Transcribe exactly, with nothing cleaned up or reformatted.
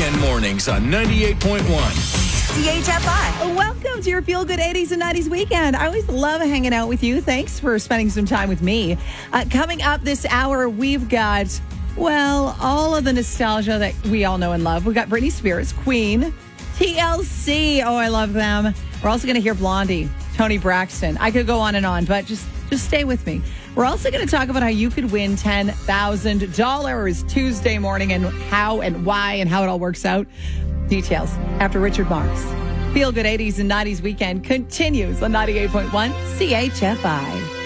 Weekend mornings on ninety-eight point one. C H F I. Welcome to your Feel Good eighties and nineties weekend. I always love hanging out with you. Thanks for spending some time with me. Uh, coming up this hour, we've got, well, all of the nostalgia that we all know and love. We've got Britney Spears, Queen, T L C. Oh, I love them. We're also going to hear Blondie, Toni Braxton. I could go on and on, but just, just stay with me. We're also going to talk about how you could win ten thousand dollars Tuesday morning and how and why and how it all works out. Details after Richard Marks. Feel Good eighties and nineties weekend continues on ninety-eight point one C H F I.